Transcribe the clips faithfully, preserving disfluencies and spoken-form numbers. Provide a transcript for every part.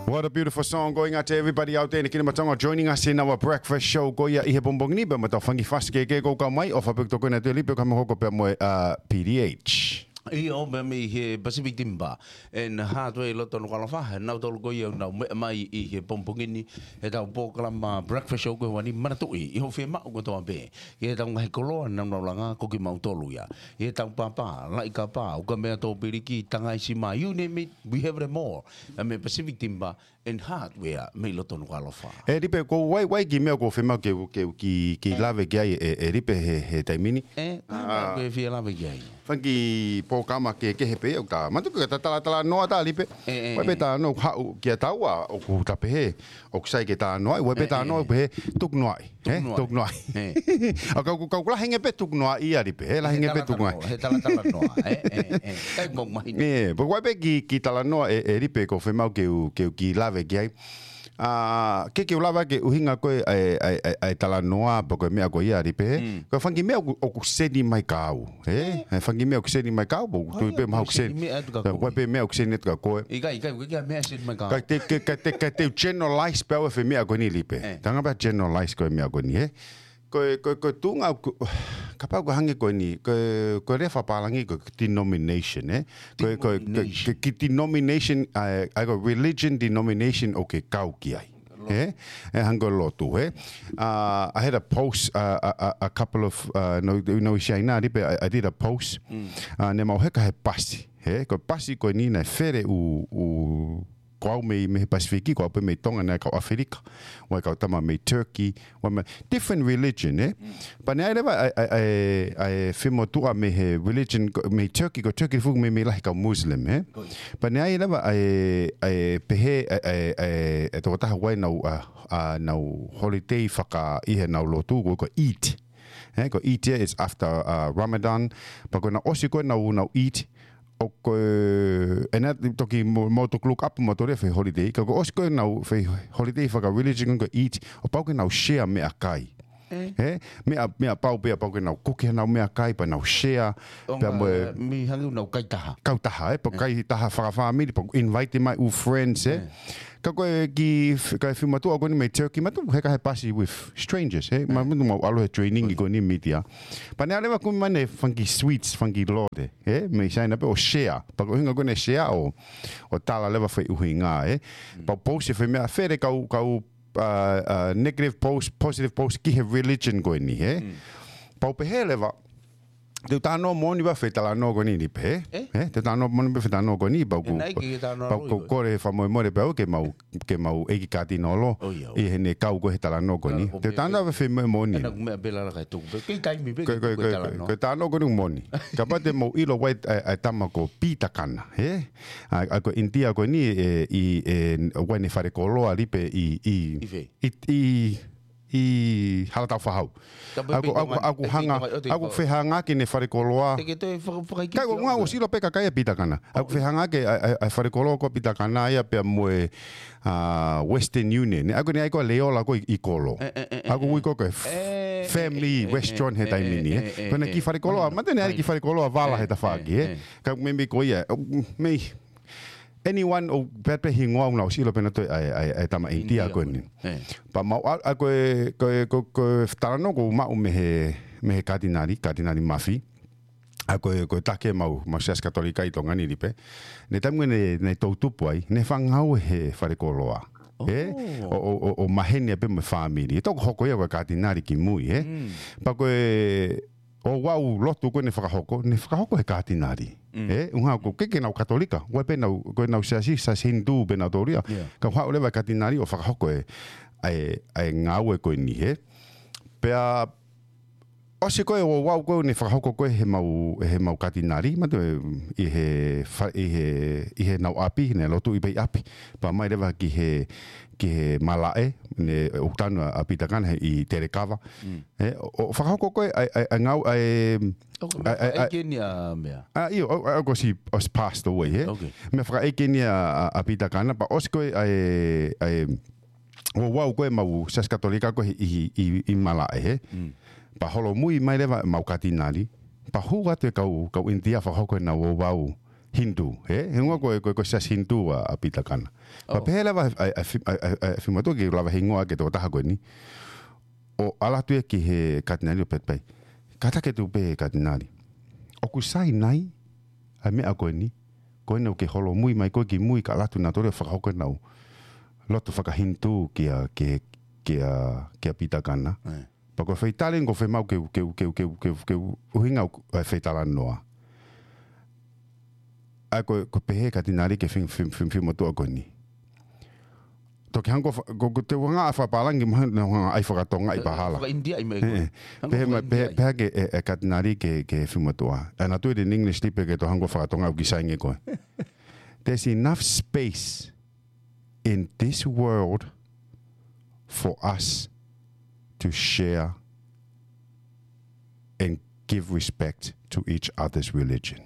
What a beautiful song going out to everybody out there in the Kinabatonga joining us in our breakfast show. Goia ihe bombongi ba mata fangi faske ke ko ka mai o fa pekto ko na te lipe ka mo ko pe mo P D H. I o me me he Pacific Timber en hardware lo tonu kala fa na to go yo na me mai I he pompongini e ta po kala ma breakfast show ko wani mana to I ho fe ma ko to be e ta ngai ko lo na na langa ko ki mau tolu ya e ta papa la ka pa o ka me to piriki tanga si ma you name it we have them more and me Pacific Timber en hardware me lo tonu kala fa e ripe ko wai wai ki me ko fe ma ke ke ki ki lave ke ai e ripe he he taimini e ko e fi lave ke ai fangi po kama ke ke he pe o ta ma tu ka tala tala no ta lipe wai pe ta no ha ke ta wa o ku ta pe he o sai ke ta no wai pe ta no pe tuk no ai he tuk no ai o ka ku ka la henge pe tuk no ai ari pe la henge pe tuk no ai he tala tala no e e e kai mo mai e po wai pe ki ki tala no e ripe ko fe ma ke ke ki lave ke ai ah ke ke lava ke uhinga ko ai ai ai tala noa porque me ago ia ripe ko fangi me o ku sedi mai kau eh fangi me o ku sedi mai kau bo tu pe ma ku sedi ko pe me o ku sedi ka ko i kai kai ke me sedi mai kau ka te ke te ke te generalize power fe me ago ni lipe tanga ba generalize ko me ago ni eh ko ko ko tunga kapa ko hange ko ni ko ko refa palangi ko denomination eh ko ko ki denomination ai go religion denomination okay kau ki ai eh e hango lotu eh uh I had a post uh, a, a couple of uh, no no shaina ripe I, I did a post uh, ne mau heka he pasi eh ko pasi ko ni na fere u u ko me me Pacific ko pe me tonga na ko Afrika wa ko tama me Turkey wa me different religion eh but I never I I I fimo tu a me he religion me Turkey ko Turkey fu me me like a Muslim eh but I never I I pe he I I to ta wa na na holiday faka I he na lotu ko eat eh ko eat is after uh, Ramadan but ko na osi ko na na eat o ko ena toki mo to look up mo to re fe holiday ko osko na fe holiday fa ka religion ko eat o pau ke na share me akai eh me a me a pau pe pau ke na kuke na me akai pa na share pa mo mi hangu na kai taha kau taha eh pa kai taha fa family pa invite my friends eh ka ko ki ka fi matu ko ni me Turkey matu he ka he pasi with strangers eh ma mo alo he training ko ni media pa ne ale va kun mane funky sweets funky lode eh me sai na pe o share pa ko hinga ko ne share o o tala leva fe uhinga eh pa post fe me afere ka ka uh negative post positive post ki he religion ko ni eh pa pe he leva te tano moni ba feta la no goni ni pe eh te tano moni ba feta no goni ba ku ba ku kore fa mo mo ba ke mau ke mau e ki kati no lo e he ne kau ko heta la no goni te tano ba fe mo moni na me bela la ka tu ke kai mi be ke tano goni moni ka pa te mo ilo wai ai tama ko pita kana eh a ko india ko ni i wai ne fare ko lo ali pe i i i i halata fahau aku aku aku hanga aku fe hanga ke ne fare koloa kai ko ngau silo pe ka kai pita kana aku fe hanga ke ai fare koloa ko pita kana ia pe mo Western Union aku ni ai ko leola ko i kolo aku wi ko ke family restaurant he tai mini eh ko na ki fare koloa ma te ne ai ki fare koloa vala he ta fagi eh ka me me ko ia me anyone o pepe hingoa una silo pena to ai ai ai tama India ko ni pa ma a ko ko ko ko starano ko ma o me me cardinali cardinali mafi a ko ko take mau ma sia katolika I tonga ni lipe ne tamu ne ne toutupu ai ne fangau he fare koloa eh o o o mahene pe me family to hoko ia ko cardinali ki mui eh pa ko o wau lotu ko ne whakahoko, ne whakahoko he kātinari. Mm. Eh, unga ko keke nau katolika, wai pe nau, ko nau siasi, sa hindu pe nau tōria. Yeah. Ka whao lewa kātinari o whakahoko e, ai, ai ngāu e koe ni he. Pea, osi koe o wau koe ne whakahoko koe he mau, he mau kātinari, matu i he, i he, i he nau api, ne lotu I pei api. Pa mai lewa ki he, ki he malae, ne o tanu a pitakana I Te Rekava. Eh, o whakahoko koe, ai, ai ngau, ai... Ai keni a mea? Ah, io, o ko si os passed away, eh? Okay. Me whaka ai keni a, a pitakana, pa os koe, ai, ai... O wau koe mau sas katolika koe I, I, I malae, eh? Mm. Pa holo mui mai lewa mau katinari, pa hu atu e kau, kau India whakahoko na o wau Hindu, he, hingoa koe koe koe sas Hindu a, a Pitakana. Pa pehe lava e whimatua ki lava hingoa ke tō taha koe ni. O alatu e ki he katinari o petpai. Kata ke tu pe he katinari. O ku sai nai, a mea koe ni, koe nau ke holo mui mai koe ki mui ka alatu na tore whakahoko nau. Loto whaka Hindu ki a, ki, ki a, ki a Pitakana. Pa koe whaitale ngo whaimau ke ke ke ke ke ke uhinga whaitala noa. Ai ko ko pehe ka tinari ke fim fim fim fim moto ko ni to ke hango ko te wanga fa palangi ma na ai fa tonga i pahala Fa India i me pehe ma pehe pehe ke ka tinari ke ke fim moto ana to in English tipe ke to hango fa tonga ki sainge ko there's enough space in this world for us to share and give respect to each other's religion.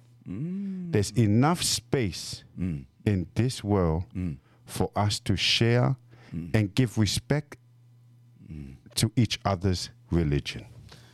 Mm. There's enough space mm. in this world mm. for us to share mm. and give respect mm. to each other's religion.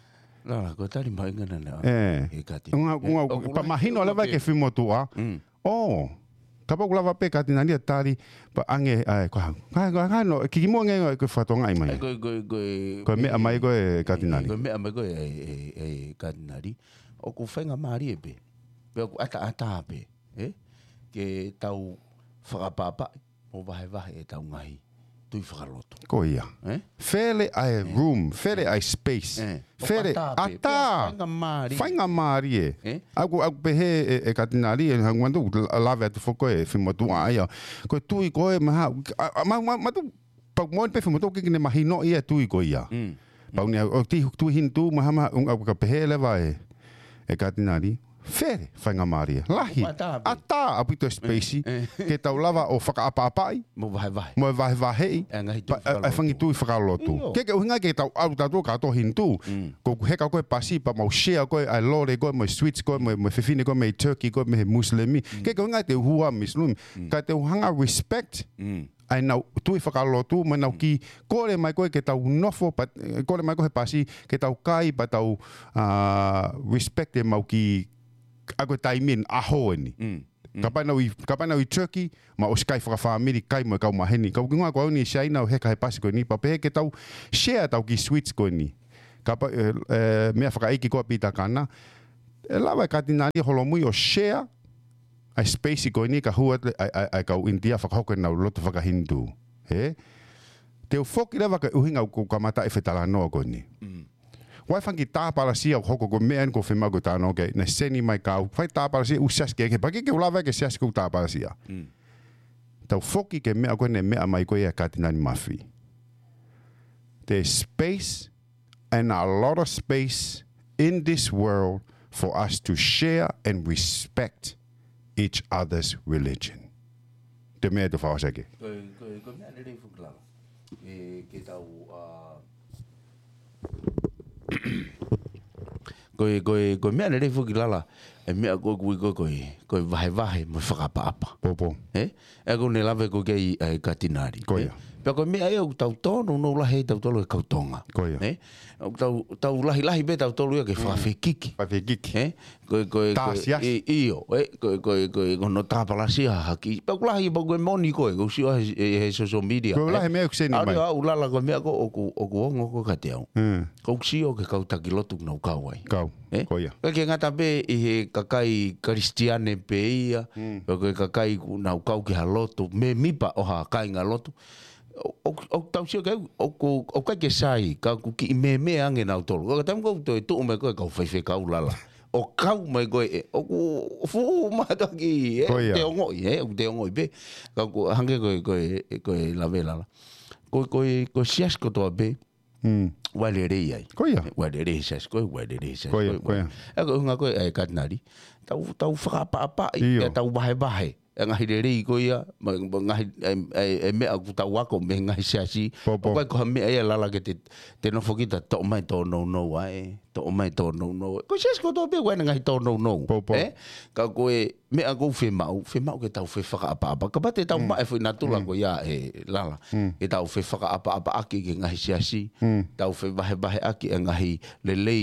La ko tari mai ngana na. Eh. Nga nga pa mahino lava ke fimo tua. Oh. Kapa kula va pe katina ni tari pa ange ai ko. Ka ka no ki mo nge ko fatonga ai mai. Ko ko ko ko me mai ko katina ni. Ko me mai ko e e katina ni. O ku fenga mari e pe. Pe ku ata ata pe, eh? Ke tau whakapapa, o vahe vahe e tau ngahi, tui whakaloto. Ko ia. Eh? Fele ai room, fele ai space. Fele ata. Whainga mari. Whainga mari e. Aku aku pehe e katinari e hanguandu lave atu whoko e whimotua aia. Ko tui koe maha, ma ma ma tu pau moen pe whimotua kikine mahino ia tui ko ia. Pau ni au tui hintu maha maha aku ka pehe leva e e katinari. Fere, whainga maria. Lahi. Ata, apito spacey. Ke tau lava o whakaapa-apai. Mo vahe vahe. Mo vahe vahe. Ai whangi tui whakalotu. Ke ke uhinga ke tau au tatu kato hintu. Ko heka koe pasi, pa mau share koe, ai lore koe, mo sweets koe, mo whiwhine koe, me turkey koe, me muslimi. Ke ke uhinga te hua mislumi. Ka te uhanga respect. Ai nau tui whakalotu, ma nau ki kore mai koe ke tau nofo, kore mai koe pasi, ke tau kai, pa tau respect e mau ki ako taimin aho ni. Mm. Mm. Kapai nau i kapai nau i Turkey, ma o skai whaka whaamiri kai mo kau maheni. Kau kinga ko ni shai nau heka he pasi ko ni, pa pehe ke tau share tau ki sweets ko ni. Kapai e, e, mea whaka eiki ko Pitakana. E lawa e katinari holomui o share ai space ko ni ka hua ai ai ai kau India whakahoke nau loto whaka Hindu. He? Te u foki lewa ka uhinga ko kamata e whetala noa ko ni. Mm. Wai whangi tāpara sia o hoko ko mea ko whima ko tāno ke na seni mai kau. Whai tāpara sia u sias ke ke paki ke ulawa ke sias ko tāpara sia. Mm. Tau whoki ke mea koe ne mea mai koe e katinani mawhi. There's space and a lot of space in this world for us to share and respect each other's religion. Te mea tu whawasa ke. Koe koe mea nere whuklala. Ke tau... Koe koe koe mea nere fuki lala e mea koe koe koe koe koe vahe vahe mo whakapa-apa. Popo. Eh? E koe ne lawe koe kei katinari. Koia. Pea koe mea e au tau tono no lahe tau tolo e kautonga. Koia. Eh? Tau tau lahi lahi be tau tolo ia ke whawhi kiki. Whawhi kiki. Eh? Koe koe Tāsias. Iyo. Eh? Koe koe koe kono tāpalasia haki. Pea koe lahi pa koe moni koe. Koe sio he social media. Koe lahi mea kuseni mai. Ario au lala koe mea ko oku oku ongo ko kate au. Koe sio ke kau takilotu nau kau ai. Kau. Eh? Koia. Koe ke ngata be i he kakai kristiane pe ia. Koe kakai nau kau ki ha lotu. Me mipa o ha kai ngā lotu. O o tau sio ke o ko o kai ke sai ka ku ki me me ange nau tolu. Ko tam ko to tu me ko ka fai kau lala. O kau mai ko e o ku fu ma ka ki e te ongo e o te ongo be ka ku hange ko ko ko la vela. Ko ko ko sias ko to be. Mm. Wale rei ai. Koia. Wale rei sias ko wale rei sias. Koia koia. E ko nga ko e katnari. Tau tau fa pa pa e tau bahe bahe. Ngahi rei ko ia ngahi e me aku tau ako me ngahi siasi o kai ko me e lala ke te te no fokita to mai to no no ai to mai to no no ko sias ko to be wa ngahi to no no eh ka ko e me aku fe mau fe mau ke tau fe faka apa apa ka bate tau mai foi natula ko ia e lala e tau fe faka apa apa aki ke ngahi siasi tau fe bahe bahe aki ngahi lelei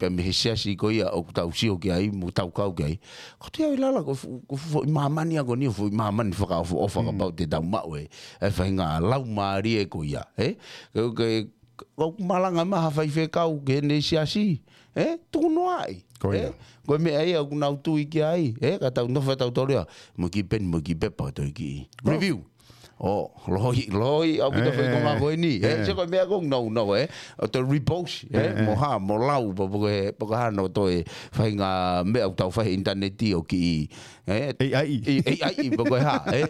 pe me sia si ko ia o tau si o ki ai mo tau kau ki ai ko te ai lala ko ko fo mamani a ko ni fo mamani fo ka fo ofa about te tau mau e e fa nga lau mari e ko ia e ko ko malanga ma fa fe kau ke ne sia si e tu no ai e ko me ai o na tu ki ai e ka tau no fa tau toria mo ki pen mo ki pepa to ki review oh loi loi au kita foi con algo ni eh se ko me con no no eh to repost eh mo ha mo lau po po po ha no to e fai nga me au tau fai internet o ki eh ai ai ai po ha eh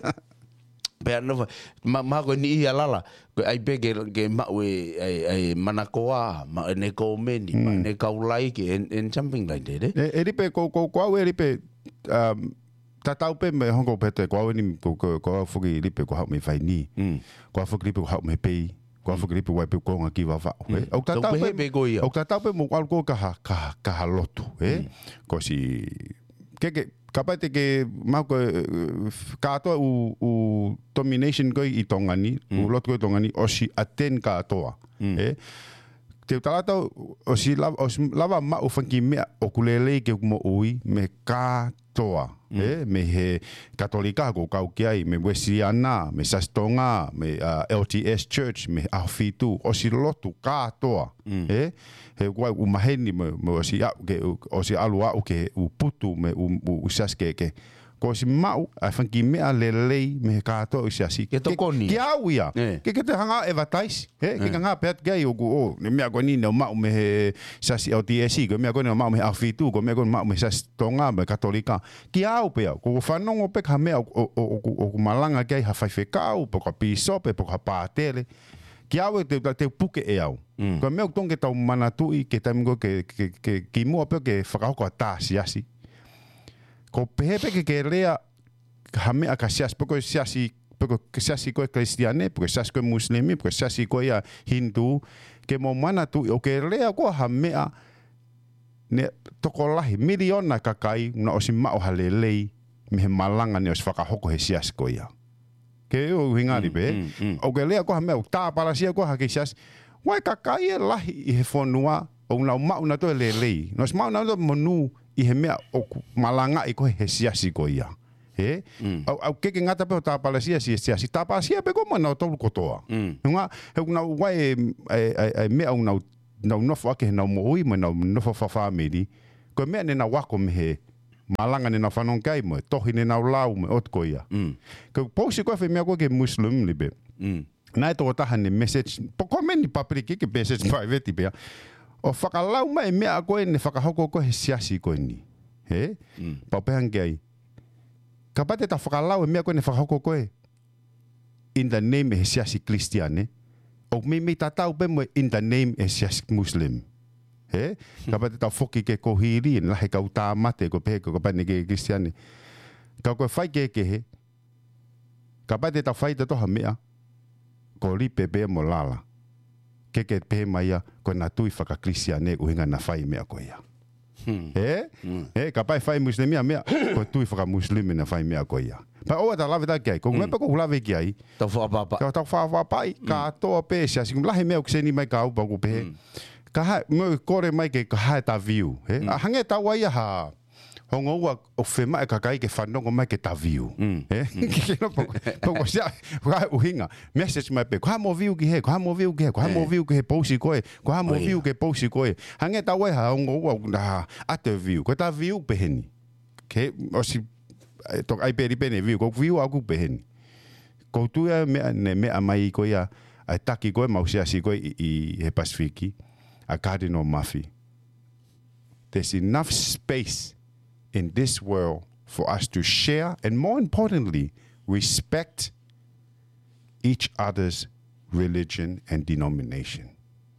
pe no ma ma ko ni ia lala ko ai pe ke ke ma we ai ai manakoa ma ne ko meni ma ne ka ulai ki en en something like that eh e ripe ko ko ko e ripe um ta tau pe me hongo pe te ko ni ko ko fuki lipe ko ha me fai ni ko fuki lipe ko ha me pe ko fuki lipe wa pe ko nga ki va va o ta tau pe o ta tau pe mo algo ka ka ka lotu e ko si ke ke kapate ke ma ko ka to u u domination ko i tongani u lot ko tongani o si aten ka to e te talata o si lava o lava ma o fanki me o kulele ke mo ui me ka toa eh me he katolika ko kau kiai me wesiana me sastonga me uh, L T S church me afitu o si lotu ka toa mm. eh he wa u maheni me mo si a ke o si alua o ke u putu me u u saske ke ko si mau a fanki me a lelei me ka to si asi ke to koni ke awia ke ke te hanga advertise he ke nga pet gai o o me a koni no mau me sasi L T S ko me a koni no mau me afitu ko me a koni mau me sas tonga me katolika ki au pe ko fanong o pe ka me o o malanga ke ha fai fe kau po ka piso pe po ka patele ki au te te puke e au ko me o tonge tau manatui ke tamingo ke ke ki mo pe ke fa ko ta si asi ko pepe ke ke rea hame a kasias poko siasi poko siasi ko kristiane poko siasi ko muslimi poko siasi ko ya hindu ke mo mana tu o ke rea ko hame a ne tokolahi miliona kakai na osi ma o halelei me malanga ne os faka hoko he siasi ko ya ke o hingari be o ke rea ko hame o ta para sia ko ha ke siasi wai kakai lahi i he fonua o na ma una to lelei nos ma na monu i he mea o malanga i ko he siasi ko ia. He? Mm. Au, au keke ngata pe o tāpalasia si siasi. Tāpalasia pe ko mana o tolu kotoa. Mm. Nga, he una wai e, e, e mea unau nau nofo ake he nau moui mo nau nofo whawhamiri. Ko mea ne na wako me he malanga ne na whanong kai mo. Tohi ne nau lau me ot ko ia. Mm. Ko pousi koe whi mea koe ke Muslim libe. Mm. Nai tō taha ne message. Po komeni papriki ke message private pia. O whakalau mai mea koe ne whakahoko koe he siasi koe ni. He? Mm. Paupehan ai. Ka pate ta whakalau mea koe ne whakahoko koe. In the name he siasi Christiane. O me me tatau pe mo in the name he siasi Muslim. He? Ka pate ta whoki ke kohiri en lahe kau tā mate ko pehe ko kapane ke Christiane. Ka koe whai ke ke he. Ka pate ta whai ta toha mea. Ko ripe pe mo lala. Ke ke pe mai ko na tui whaka Christiane u hinga na whai mea ko ia. Hmm. Eh? Hmm. Eh, ka pai whai muslimia mea, ko tui whaka muslimi na whai mea ko ia. Pa oa ta lawe ta kia, ko mepa ko lawe kia i. Tau whaapapai. Ka tau whaapapai, ka atoa pe sia, si lahe mea kuseni mai ka upa ku pe. Ka hai, mo kore mai ke ka hai ta view. Eh? A hange ta wai ha. Hongo ua o whema e kakai ke whanongo mai ke ta view. Mm. Eh? Ke no poko. Poko sia, kai uhinga. Message mai pe, ko ha mo view ki he, ko ha mo view ki he, ko ha mo view ki he pousi koe, ko ha mo view ki he pousi koe. Hange ta wai ha hongo ua na ate view. Ko ta view peheni. Ke, o si, tok ai peri pene view, ko view aku peheni. Ko tuia mea, ne mea mai koe a, ai taki koe mausia si koe i, i he Pasifiki, a Cardinal Murphy. There's enough space in this world for us to share and, more importantly, respect each other's religion and denomination.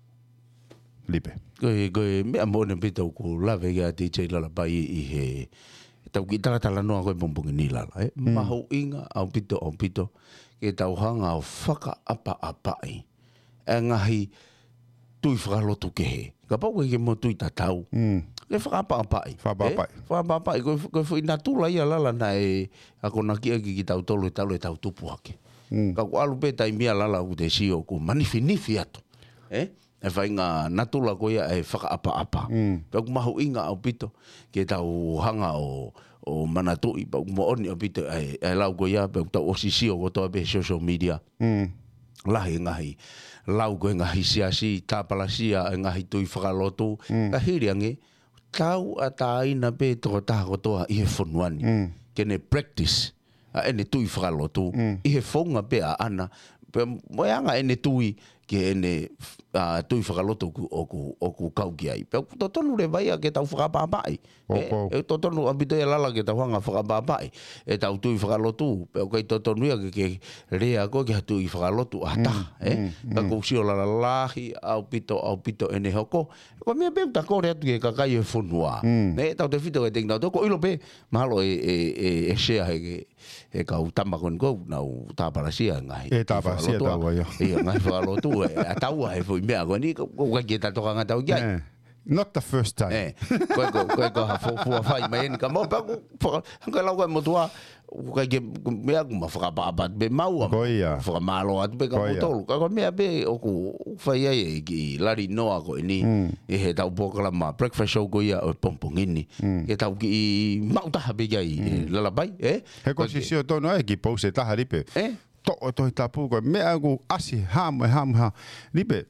Lipe. Koe, koe, mea mōne pita ko lawe kia D J lala pai i he tau ki tala tala noa koe pompongi ni lala. Eh? Mm. Maho inga au pito au pito ke tau hanga au whaka apa apai. E ngahi tui whakalotu ke he. Ka pau koe ke mo tui tatau. Mm. Le whakapapai. Whakapapai. Eh? Whakapapai. Koe, koe whi nā tūla ia lala na e ako na kia ki ki tau tolu e tau e tau tupu hake. Mm. Ka ko alu pe tai mia lala u te sio ku manifi nifi atu. Eh? e whainga natula ko ia e whakaapa-apa. Pau mahu inga au pito, ke tau hanga o, o manatui, pau mooni au pito, e, e lau ko ia, pau tau osisio ko toa be social media. Mm. Lahi ngahi, lau ko ngahi siasi, tāpalasia, ngahi tui whakalotu, mm. ka hiriange, tau a tāina be toko taha ko toa i he whonuani. Mm. Kene practice, a ene tui whakalotu, mm. i he whonga be a ana, mo anga ene tui ke ene uh, tui whakaloto ku o ku o ku kauki ai. Pe to tonu le vai ke tau whakapapai. E to tonu abito e lala ke tau hanga whakapapai. E tau tui whakaloto pe ko to tonu ia ke rea ko ke tui whakaloto ata, eh. Ka ko sio la lahi au pito au pito ene hoko. Ko me pe ta ko re tu ke ka kai e funua. Ne tau te fito ke ting tau ko ilo pe malo e e e share he e ka utama kon go na tāpalasia ngai. E tāpalasia tau ai. E ngai whakaloto a taua e foi mea ko ni ko ka ke ta toka nga tau ia. Not the first time. Eh, ko ko ko ko ha fo fo fai mai ni ka mo pa ko ka lau ko mo tua ka ke mea ko ma fa pa pa be mau fa malo at be ka mo tolu ka ko mea be o ku fai ai ki lari noa ko ni e he tau po kala ma breakfast show ko ia o pompongini ke tau ki mau ta be ai la la bai eh he ko si si o tono ai ki pose ta haripe eh to to tapu ko mea ko asi ham ham ha lipe.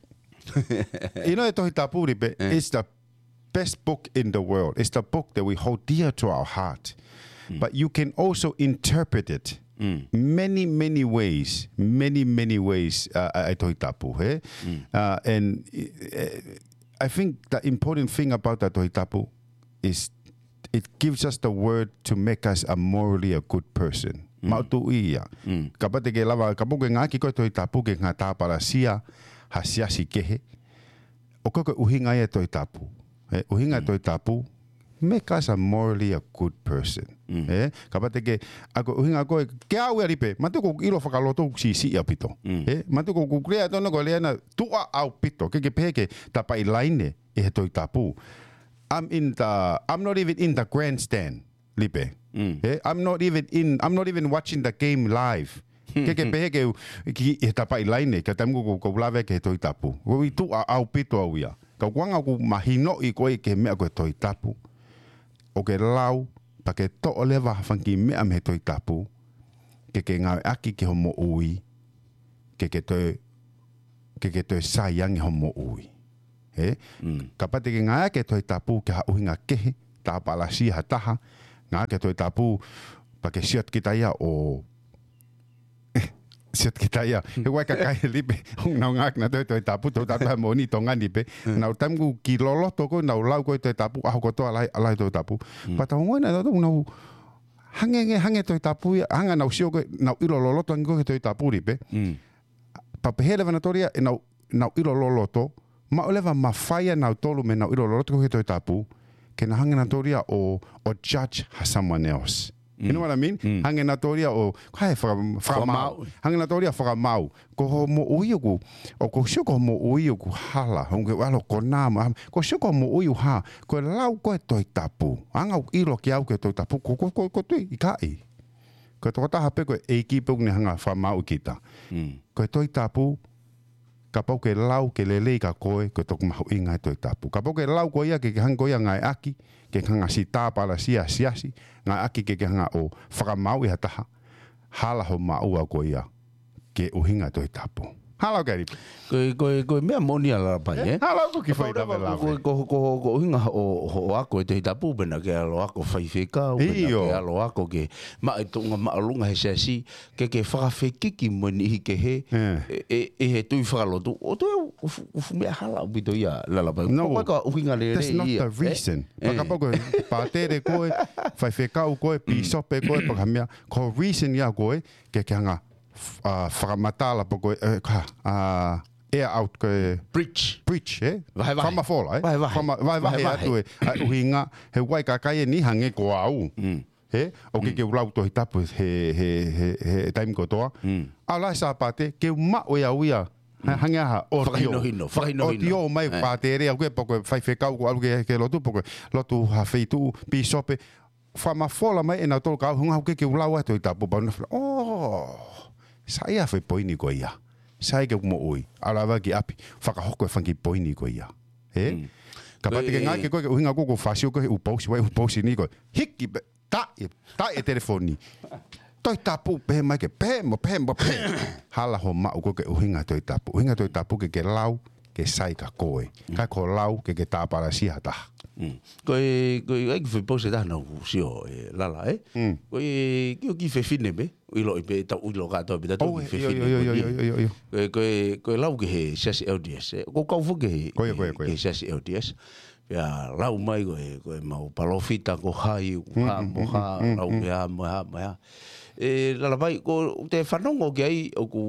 You know, Ripe, eh. It's the best book in the world. It's the book that we hold dear to our heart. Mm. But you can also interpret it mm. many, many ways. Many, many ways. Uh, Tohitapu, eh? mm. uh, and uh, I think the important thing about the Tohitapu is it gives us the word to make us a morally a good person. Mautu ia. Kapate ke lava, kapuke ngaki ko Tohitapu ke ngata parasia. Hasiasi kehe. O koko uhinga e toi tapu. Eh, uhinga mm. toi tapu make us a morally a good person. Mm. Eh, kapate ke ako uhinga ko ke au e ripe. Matu ko ilo whakaloto si si ia pito. Mm. Eh, matu ko kukrea tono ko leana tua au pito. Ke ke peke tapai laine e he toi tapu. I'm in the I'm not even in the grandstand, lipe. Mm. Eh, I'm not even in I'm not even watching the game live. Ke ke pehe ke ki e tapai laine ka tamu ko ko lave ke toi tapu. Ko i tu au pito au ia. Ka wanga ku mahino i ko ke me ko toi tapu. O ke lau pa ke to leva fanki me am he toi tapu. Ke ke nga aki ke homo ui. Ke ke toi ke ke toi sayang homo ui. He? Mm. Ka pate ke nga ke toi tapu ke ha uhinga kehe ta palasi hataha. Nga ke toi tapu pa ke siat kita ia o siat kita ia he wai ka kai lipe nau ngak na toi toi tapu toi tapu ha moni tonga lipe nau tamku ki lolo to ko nau lau ko toi tapu a ko to alai alai toi tapu pata ngona to nau hange hange toi tapu hanga nau sio ko nau ilo lolo to ngo toi tapu lipe pa pehele vana toria nau nau ilo lolo to ma oleva ma faia nau tolu me nau ilo lolo to ko toi tapu ke na hanga na toria o o judge someone else. You know what I mean? Mm. Hange na toria o kai fra fra mau. Hange na toria fra mau. Ko mo ui ku o ko sio ko mo ui ku hala. Honge walo ko nama. Ko sio ko mo ui ha. Ko lau ko toi tapu. Anga i lo ki au ke toi tapu. Ko ko ko ko toi i kai. Ko to ta hape ko e ki pu ne hanga fra mau kita. Mm. Ko toi tapu. Ka pau ke lau ke lele ka koe ko to ma inga toi tapu. Ka pau ke lau ko ia ke hang ko ia ngai aki. Ke hanga si tāpala sia siasi, ngā aki ke ke hanga o whakamau i hataha, hala ho maua ko ia, ke uhinga toi tapu. Hala kari. Koe, koe, koe mea moni ala pai, eh? Hala ko ki whai tawe lawe. Koe, ko, ko, ko uhinga o, o ako e toi tapu, bena ke alo ako whai whekau, bena ke alo ako ke mai tunga maalunga he siasi, ke ke whakawhekiki moni hi ke he, e, e he tui whakalotu, o toi ufu mea hala ubito ia lalapai. No, uhinga le that's not the reason. Pakapako, pātere koe, whai whekau koe, pisope koe, pakamea, ko reason ia koe, ke ke hanga, Uh, whakamatala po koe, uh, uh, air out koe... Breach. Breach, eh? Vahe vahe. Whamafola, eh? Vahe vahe. Vahe vahe atu e. Uhinga, he wai kakai e ni hange ko au. Mm. He? O ke ke ulau tohi tapu he, he, he, he taimi kotoa. Mm. A lai sa pate, ke ma oia uia. Hange aha, o tio. Whakahino hino. O tio mai pātere, au ke po koe whai whekau ko alu ke, ke lotu, po koe lotu ha wheitu, pisope. Whamafola mai e nau tolu ka au, hunga au ke ke ulau e tohi tapu. Oh... Saya foi poini ko ia. sai ke mo oi ala va ki api whakahoko e whanki poini ko ia e ka pati ke ngā ke koe ke uhinga ko ko whasio ko he upausi wai upausi ni ko hiki ta e ta e telefoni toi tapu pe mai ke pe mo pe mo pe hala ho ma ko ke uhinga toi tapu uhinga toi tapu ke ke lau ke sai ka koe ka ko lau ke ke tāpara si hata koe koe ai fe pose da no sio la la e koe ki ki fe fine be i lo i pe ta u lo ga to be ta to fe fine koe koe koe lau ke he sesi L D S ko ka fu ke koe koe koe sesi L D S ya lau mai koe koe mau palofita ko hai ha mo ha lau ya mo ha mo ha e la la vai ko te whanongo ke ai o ku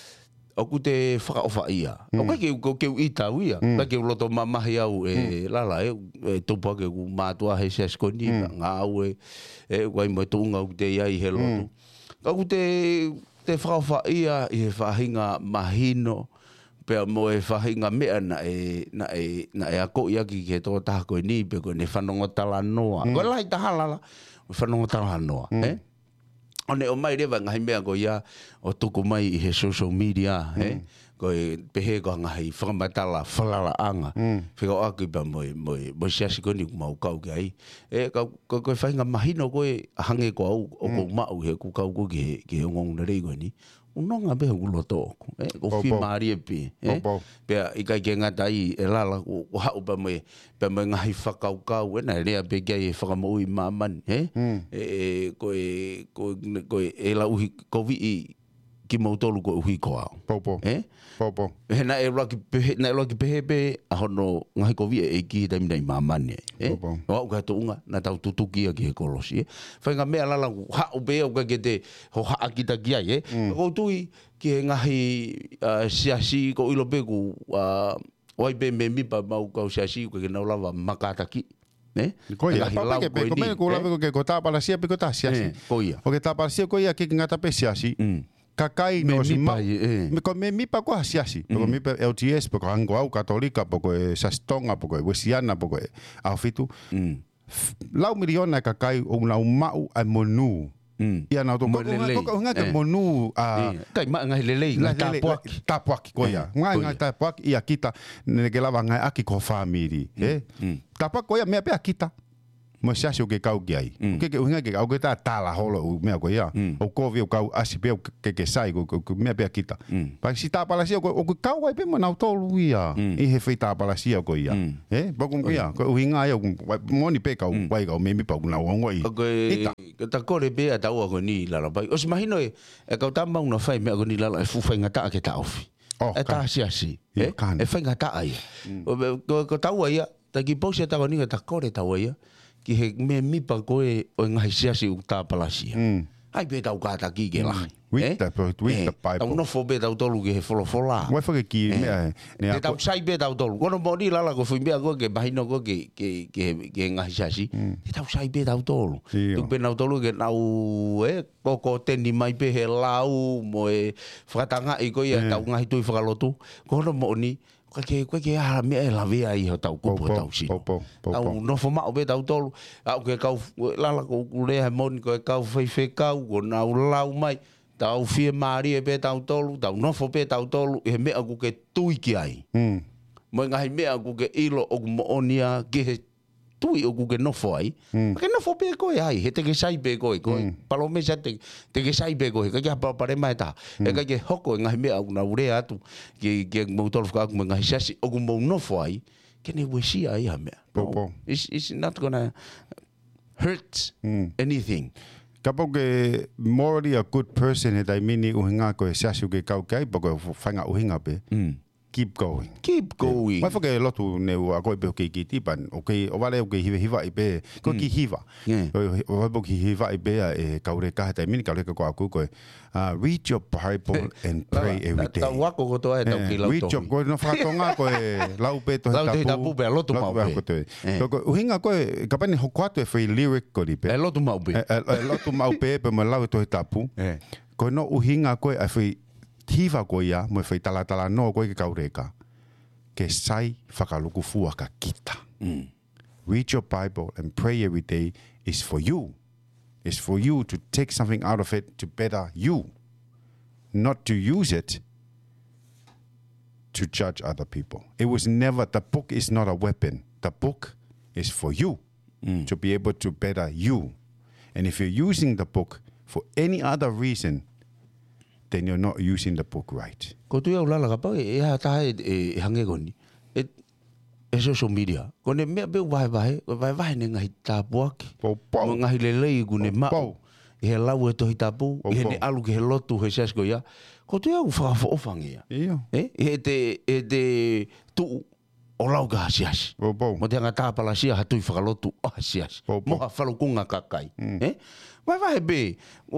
o ku te whakaofa ia o kai ke ko ke ita ia ka ke loto mamahi au e la la e topa ke ku matua he se skoni nga au e e wai mo tunga u te ai he loto ka ku te te whakaofa ia i he whahinga mahino pe mo e whahinga mea na e na e na e ako ia ki ke tō taha koe ni pe koe ne whanongo tala noa ko lai taha lala whanongo tala noa eh one o mai rewa ngahi mea ko ia o tuku mai i he social media he ko e pehe ko ngahi whakamatala whalala anga whika o aku ipa moi moi moi siasi koni ku mau kau ki ai e ko ko whainga mahino ko e hange ko au o ko mau he ku kau ko ki he ngong na rei ko ni unonga be u loto e ko fi mari e pi e pe i kai ke ngata i e lala o ha u pa mai pe mai ngahi whakau kau e na rea pe kia e whakamoi maman e e ko e ko ko e la uhi ko vi i ki mau tolu ko uhi ko au popo e popo e na e roki pe na roki pe pe a hono ngahi ko vi e ki dai mai maman e o au ka to unga na tau tutuki ki e kolosi e whainga mea lala ha u be o ka ke te ho ha akita ki ai e ko tui ki ngahi siasi ko ilo pe ku oi be me mi pa mau ka siasi ko ke na lava makataki ne ko ia pa ke pe ko me ko lava ko ke ko ta para sia pe ko ta siasi ko ia o ke ta para sia ko ia ki ngata pe siasi kakai no si ma me ko me mi pa ko siasi ko mi pe L T S po ko ango au katolika po ko sastonga po ko wesiana po ko au fitu lau miliona kakai o na mau a monu ia na to ko ko nga ke monu a kai ma nga lele nga tapuaki tapuaki ko ia nga nga tapuaki ia kita ne ke lava nga aki ko family e tapuaki ko ia me pe akita mo siasi o ke kau ki ai ke ke unga ke au ke ta tala holo me ko ia o ko vi o kau asi pe ke ke sai ko me pe kita pa si ta pala si o ko kau ai pe mo na tolu ia i he feita pala si ko ia e ba ko ia ko unga ai mo ni pe kau wai kau me mi pa na o ngoi ke ta ko le pe ta o ko ni la la pai o se imagino e kau ta mau na fai me ko ni la la fu fai ngata ke ta ofi e ta siasi e e fai ngata ai ko ko ta o ia ta ki po se ta ko ni ta ko le ta o ia ki he me mi pa koe o ngai siasi u tā palasia. Ai pe tau kāta ki ke lahi. With the with the Bible. Tau no fo pe tau tolu ke he folo fola. Wai whake ki mea. Te tau sai pe tau tolu. Kono mo ni lala ko fui mea koe ke mahino koe ke ke ke ngai siasi. Te tau sai pe tau tolu. Tuk pe nau tolu ke nau e koko teni mai pe he lau mo e whakatanga i koe tau ngai tui whakalotu. Kono mo ni Koe ke, koe ke aha mea e lawe ai ho tau kupu tau sino. Tau nofo mao be tau tolu. Au ke kau, lala ko kulea he moni koe kau whaiwhe kau, ko nau lau mai. Tau fie maari e be tau tolu, tau nofo be tau tolu, he mea ku ke tui ki ai. Mo ngahi mea ku ke ilo o ku moonia ke he tui o ku ke nofo ai. Ke nofo be koe ai, he te ke sai be koe, koe palome sa te te ke sai be koe, ka kia pare mai ta. E ka ke hoko ngahi mea ku na urea atu, ke ke mau tolu whaka aku ngahi sasi, o ku mau nofo ai, ke ne wesi ai ha mea. It's, it's not gonna hurt anything. Ka pau ke morally a good person he tai mini uhinga ko e sasi ke kau kai, pau ke whanga uhinga pe. Keep going. Keep going. Mai whake lotu neu a koe pe o kei ki tipan. O kei, o wale o kei hiwa hiwa i pe. Koe ki hiwa. O wale o kei hiwa i pe e kaure kahe tai mini kaure ka ko aku koe. Read your Bible and pray every day. Tau wako ko toa e tau ki lautohi. Read your, koe no whakatonga koe lau pe tohe tapu. Lau te tapu pe, lotu mau pe. Koe uhinga koe, ka pani hoko atu e whai lyric ko li pe. E lotu mau pe. E lotu mau pe, pe mo lau e tohe tapu. Koe no uhinga koe a whai hiva ko ia mo fai tala tala no ko ke kaureka ke sai whakaluku fua ka kita. Mm. Read your Bible and pray every day is for you. It's for you to take something out of it to better you. Not to use it to judge other people. It was never, the book is not a weapon. The book is for you mm. to be able to better you. And if you're using the book for any other reason, then you're not using the book right. Ko tu ia ulala ka pa e ha ta e hange goni. E e social media. Ko ne me be vai vai, vai vai ne ngai ta buaki. Po po. Ngai le le ku ne ma. E he lau e tohi tapu, e he ne alu ke he lotu he siasko ia. Ko tu ia u whakafo ofangi ia. Ia. E he te, e te tu o lau ka hasiasi. Po po. Mo te anga tāpala sia hatui whakalotu o hasiasi. Po po. Mo ha whalukunga kakai. E? Vai vai be,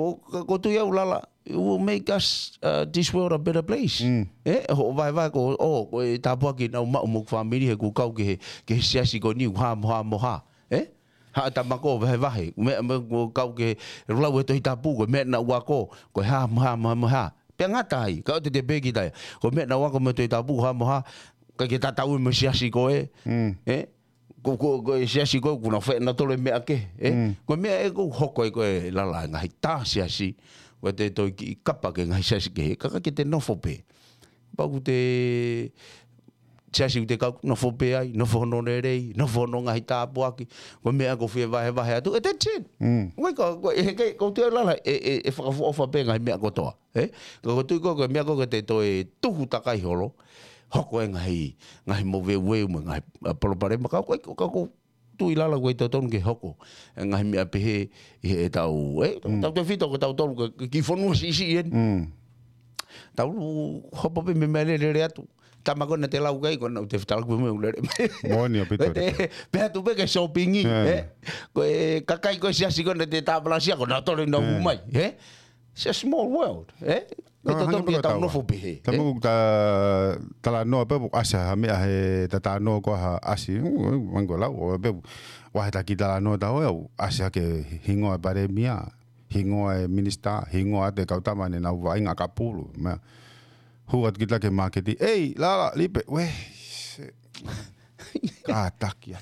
ko tu ia u lala, it will make us uh, this world a better place. Mm. Eh, ho vai vai ko o ko e tapua ki na ma mo family he ku kau ke he ke siasi ko ni ha ha mo ha. Eh? Ha ta mako vai vai me me kau ke lau e to tapu ko me na wa ko ko ha ha mo ha. Pe ngata ai, ka te te begi dai. Ko me na wa ko me to tapu ha mo ha. Ka ke ta tau me siasi ko e. Mm. Eh? Ko ko ko siasi ko ku na fe na tole me ake. Eh? Mm. Ko me e ko hoko ko e la la ngai ta siasi. Wa te to ki kapa ke ngai siasi ke ka ka ke te no fope. Ba ku te siasi te ka no fope ai, no fono nei, no fono ngai ta puaki. Ko me ko fe vai vai atu e te chin. Wa ko ko e ke ko te la la e e fa fo fa pe ngai me ko to. Eh? Ko tu ko ko me ko te to e tu ta kai holo. Hoko e ngai ngai mo ve we mo ngai polo pare ma ka ko ko tu ilala ko to ton ke hoko ngai me pe e tau e tau te fito ko tau tolu ki fonu si si en tau hopo pe me mele le atu tama ko na te lau kai ko na te fital ko me le moni apito pe tu pe ke shopping e ko e kakai ko sia si ko na te tabla sia ko na tole na mai e it's a small world eh Ito to pia tau no fobe. Tamu ta tala no pe asa me he tata no ko ha asi mango la o pe wa ta ki tala no ta o asa ke hingo pare mia hingo e minister hingo ate ka ta mane na wa inga kapulu ma hu at kita ke market ei la la lipe we ka takia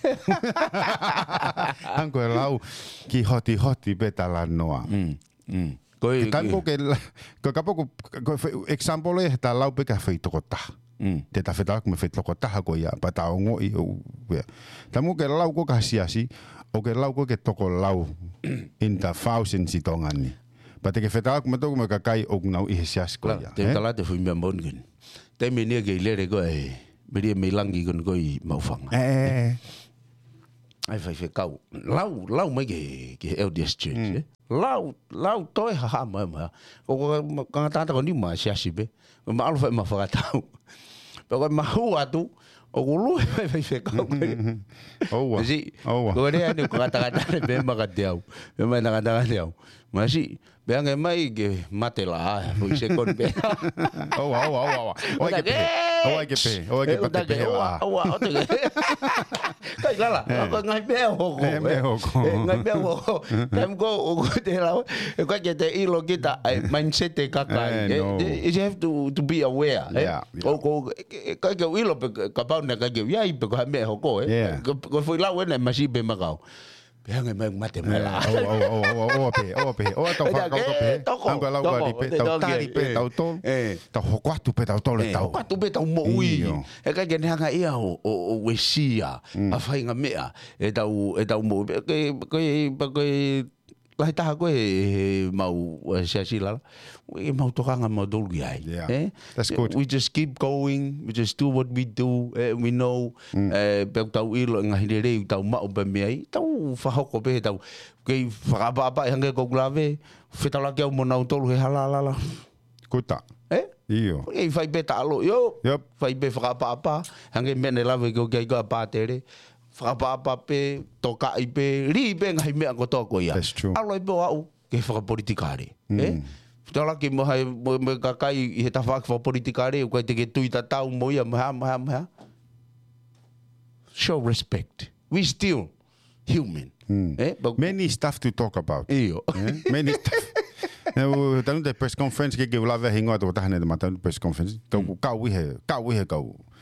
ango lau ki hoti hoti pe tala no mm mm Koi tango ke ko kapo ko example e ta lau pe ka fei to ta. Mm. Te ta feta ko me fei to ta ko ya pa ta ngo i o. Tango ke lau ko ka siasi o ke lau ko ke to ko lau in the thousand si tongani. Pa te ke feta ko me to ko me ka kai o ngau i sias ko ya. Te tala te fu me mon gen. Te me ne ke le ko e me ri me langi kon ko i maufanga. Eh. Ai fai fe kau. Lau lau me ke ke L D S Church. Eh? Lau lau toi ha ha ma ma ko ka tata ko ni ma sia sibe ma alu fa ma fa tau pe ko ma hu atu o lu fa fa ka o wa si ko ne ani ko ta ta be ma ka teu be ma ta ta teu ma si be ang mai ke mate la po se kon be o wa o wa o wa o ke pe o ke pe o ke pe pe o wa o wa o te kai la la ngai be ho ko ngai be ho tem go o te la ko ke te ilo kita mindset te ka kai you have to to be aware ko ko ka ke ilo ka pa na ka ke ya i pe ko me ho ko ko foi la wena ma si be ma ka pe ngai mai mate ma la o o o o pe o pe o to fa ko pe ang la wa di pe ta ta di pe ta to ta ho kwa tu pe ta to le ta kwa tu pe ta mo ui e ka ke hanga ia o o we sia a fai nga mea e ta e ta mo ke ke ke lai ta ko e mau sia si la we mau to hanga mo dol gi ai eh that's good we just keep going we just do what we do uh, we know eh pe ta i lo nga hire re ta ma o be mai ta fa ho ko be ta ke fa ba ba hanga ko glave feta la ke mo na tolu he hala la kuta eh io e fai be ta lo yo yep fai be fa pa pa hanga me ne la ve ko ke ko pa tere fa pa pa pe to ka i pe ri be ngai me ko to ko ya alo i bo au ke fa politikare eh tala ki mo hai mo ka kai i he ta fa fa politikare ko te ke tu ta tau mo ia ma ma ma show respect we still human mm. eh but many stuff to talk about io eh? Many stuff eu tanu de press conference ke ke la ve hingo to ta ne de mata press conference to ka wi he ka wi he ka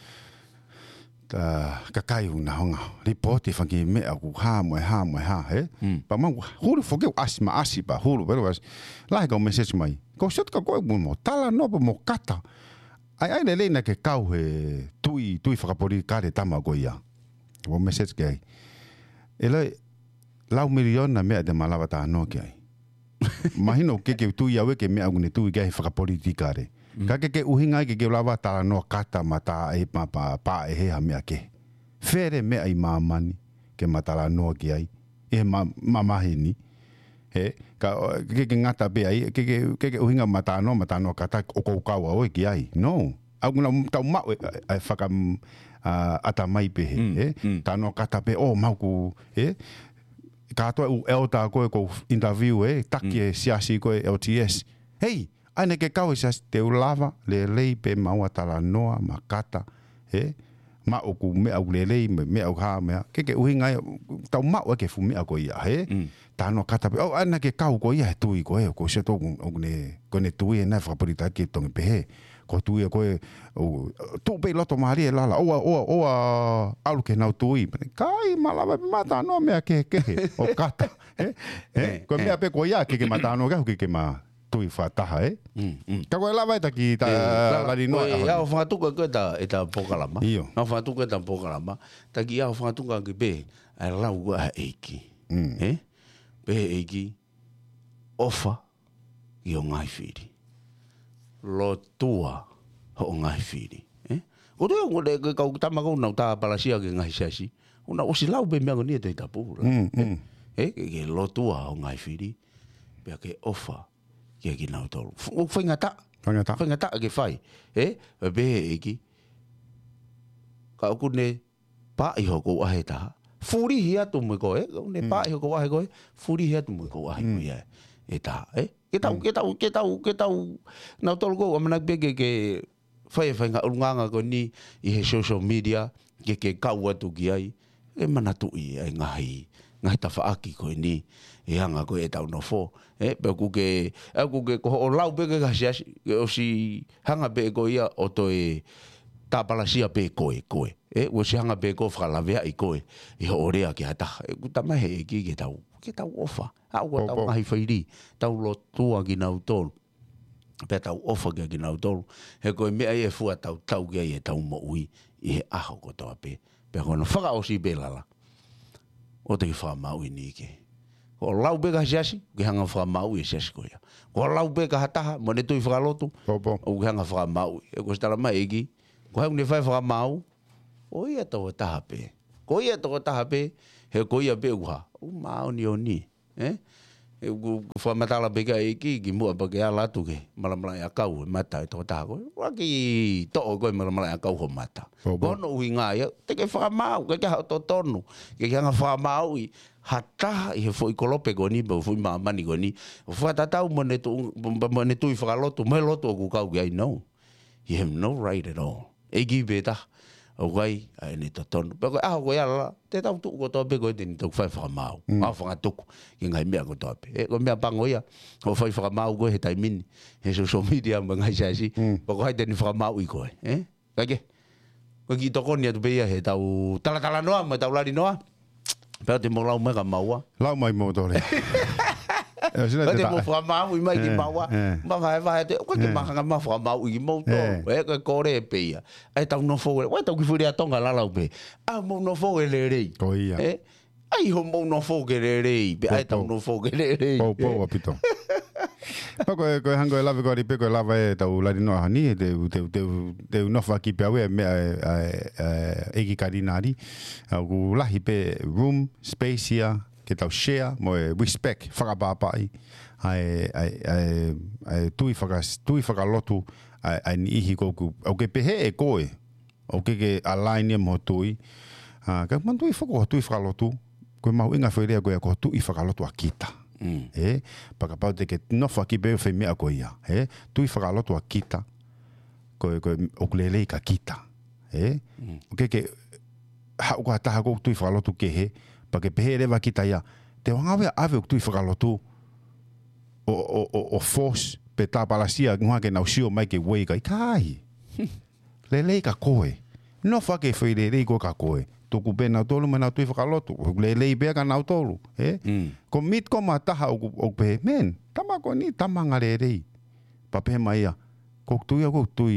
ta ka kai una honga report e fangi me aku ha mo ha mo ha he pa ma hulu foge asma asiba hulu pero was la go message mai ko shot ka ko mo tala no mo kata ai ai le le na ke kau he tui tui whakapori kare tama ko ia. O message ke ai. E lai, lau miliona mea de malawa ta anō ke ai. Mahino ke ke tui awe ke mea ngune tui ke ai whakapori ti kare. Ka ke ke uhinga ke ke lawa ta anō kata mata e pa pa pa e hea mea ke. Fere mea i mamani ke matala anō ke ai. E ma mamahini. He, ka ke ke ngata be ai, ke ke ke ke uhinga mata anō mata anō kata o kou kaua o ki ai. No. Au nguna tau mau e whaka ata mai pe he. Mm. Ta anō kata pe o mau ku, he. Ka atoa u eo tā koe kou interview e, taki e siasi koe L T S. Hei, aine ke kau e siasi te ulava, le lei pe maua tala noa, ma kata, he. Ma o ku mea u le lei, mea u haa mea. Ke ke uhinga e, tau mau e ke fu mea koe ia, he. Mm. Ta anō kata pe, o aina ke kau koe ia he tui koe, ko se tō kone tui e nai whakaporita ke tongi pe he. Ko tui e koe, tō pei loto mahari e lala, oa, oa, oa, alu ke nau tui. Kai, malawa pe mata anō mea ke ke he, o kata. He, he, koe mea pe koe ia ke ke mata anō kehu ke ke ma tui whataha, he. Ka koe lawa e taki ta lari noa. Koe au whatuka koe ta e ta pokalama. Iyo. Au whatuka e ta pokalama. Taki au whatuka ki pe, ai lau ua eiki. He? Pe eiki, ofa i o ngai whiri. Lo tua ho o ngai whiri. Eh? O te o le kau tamako nau tā palasia ke ngai sasi. O na osi lau be mea ko nia te tapura. Mm, mm. Eh? Ke lo tua ho ngai whiri. Pea ke ofa ke ki nau tolu. O whaingata. Whaingata. Whaingata ke whai. Eh? Pe eiki. Ka oku ne pa i hoko ahe taha. Furi hia tu mo koe, ne pa i hoko ahe koe. Furi hia tu mo koe ahe koe. E taha. Eh? Ke tau, ke tau, ke tau, ke tau, nau tolu kou, amana peke ke whai whai ngā urunganga ko ni i he social media, ke ke kau atu ki ai, e mana tui ai ngahi, ngahi ta whaaki ko ni, e hanga ko e tau no fo, e, pe ku ke, e ku ke, ko o lau peke ka siasi, ke o si hanga pe ko ia, o to e tāpalasia pe koe, koe, e, o si hanga pe ko whakalawea i koe, i ho orea ki hata, e ku tamahe e ki ke tau, ke tau ofa. Au wa tau ngahi whairi, tau lo tua ki nau tolu. Pea tau ofa ki nau tolu. He koe mea e fua tau tau ki e tau mo ui, i he aho ko toa pe. Pea koe no whaka o si pe lala. O te ki whamau i ni ke. Ko lau pe ka siasi, ki hanga whamau i siasi ko ia. Ko lau pe ka hataha, mo ne tui whakalotu, o ki hanga whamau. E ko stara mai eki, ko hau ne whai whamau, o ia tau taha pe. Ko ia tau taha pe, he ko ia pe uha. O mao ni o ni. Eh? E ku whamatala peka e ki, ki mua pa ke ala atu ke, malamala e akau, e mata e tō tāko. Waki tō koe malamala e akau ho mata. Kono ui ngā ia, te ke whakamau, ke kia hao tō tonu, ke kia ngā whakamau i hataha i he fwoi kolope ko ni, pa fwoi mamani ko ni. Whatatau mo ne tui whakalotu, mai lotu o ku kau ki ai, no. You have no right at all. E ki beta. O kai, ai ne to tonu. Peko aho koe ala, te tau tuku ko tope koe te ni tau whai whakamau. Ao whangatuku, ki ngai mea ko tope. E ko mea pango ia, o whai whakamau koe he taimini, he social media ma ngai sasi, pako hai te ni whakamau i koe. Eh? Kake? Koe ki toko ni atu peia he tau talatala noa, ma tau lari noa. Peko te mo lau mega maua. Lau mai mo tole. Ba te mo whamau i mai ki maua. Ma vai vai te, koe ke makanga ma whamau i mo to. E koe kore e peia. Ai tau no fo, wai tau ki furi a tonga lalau pe. A mo no fo e le rei. Ko ia. Ai ho mo no fo ke le rei. Pe ai tau no fo ke le rei. Po po apito. Pa koe koe hango e lave koe ripe koe lava e tau lari noa hani. Te te te te unofa ki pe awe mea e ki karinari. Ku lahi pe room, space ia. Ke tau share, mo e respect, whakapapai, ai, ai, ai, ai, tui whaka, tui whakalotu, ai, ai ni ihi kouku, au ke pehe e koe, au ke ke align mo tui, uh, ka man tui whako tui whakalotu, koe mahu inga whairea koe ko tui whakalotu a kita, mm. e, pakapau te ke nofa ki peo whai mea koe ia, e, tui whakalotu a kita, koe, koe, okulelei ka kita, e, mm. ke ke, hau ka taha kou tui whakalotu ke he, pa ke pehe rewa kita ia, te wangawe awe o tui whakalotu o, o, o, o force pe tā palasia ngua ke nau sio mai ke wei kai kai. Le lei ka koe. No whake whai le lei ko ka koe. Tuku pe nau tolu me nau tui whakalotu. Le lei bea ka nau tolu. Eh? Mm. Ko mit ko ma taha o, o pehe, men, tama ko ni tamanga le rei. Pa pehe mai ia, ko tui a ko tui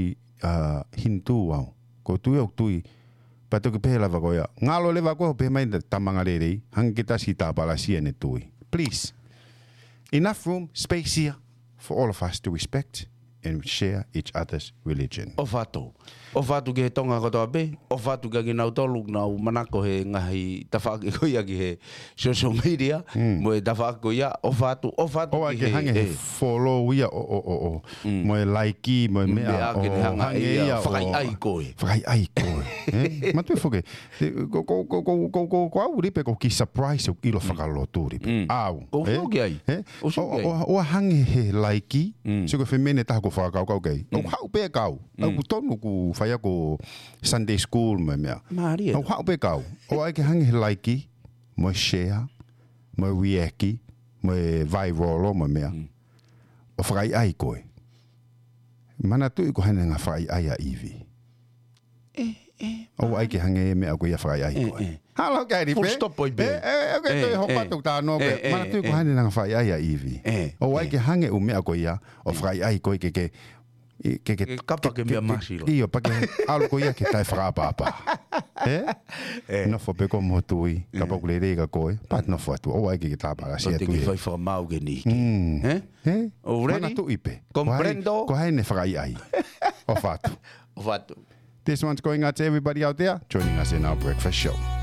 uh, hintu au. Ko tui au tui. Pato ke pēla wako ia. Ngalo le wako pe mai tamanga rerei. Hangi kita si tāpala sia ne tui. Please. Enough room, space here for all of us to respect and share each other's religion. O whātou. O whātou ke he tonga katoa be. O whātou ke ki nau tolu nau manako he ngahi tawhaake koia ki he social media. Mm. Mo e tawhaake koia. O whātou. O whātou ki he... O ake hange he follow ia o o o o. Mm. Mo e laiki, mo e mea. Mea ke ne hanga ia. Whakai ai koe. Whakai ai koe. eh? Matui whoke. Ko, ko, ko, ko, ko, ko, ko au ripe ko ki surprise o ilo whakalotu ripe. Mm. Au. O whoki ai. Eh? O whoki ai. O hange he laiki. Mm. Siko whemene taha ko whakau kau kei. O hau pe kau. Au ku tonu ku whai ako Sunday school me mea. Maria. Au hau pe kau. O ai ke hange he laiki. Mo e share. Mo e reaki. Mo e viral mo mea. Mm. O whakai ai koe. Mana tui ko hane ngā whakai ai a iwi. Eh, eh. O ai ke hange e mea koe ia whakai ai koe. Halo kai ripe. Full stop poi be. Eh, eh, okay, toi hopatuk tā no pe. Mana tui ko hane ngā whakai ai a iwi. O ai ke hange u mea koe ia. O whakai ai koe ke ke ke ke kapa ke mea masilo. Iyo, pa ke alu ko ia ke tai whakapapa. Eh? No fo pe ko mo tui. Kapa kule rei ka koe. Pat no fo atu. O ai ke ke tāpaka sia tui. Te ki whai whakamau ke ni. Eh? Eh? Already? Mana tu ipe. Comprendo? Ko hai ne whakai ai. O fatu. O fatu. This one's going out to everybody out there joining us in our breakfast show.